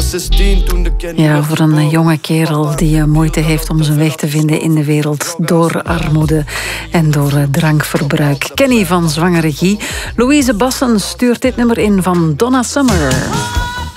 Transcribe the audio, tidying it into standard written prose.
was 16 toen de Kenny. Ja, voor een jonge kerel die moeite heeft om zijn weg te vinden in de wereld door armoede en door drankverbruik. Kenny van Zwangere Guy. Louise Bassen stuurt dit nummer in van Donna Summer.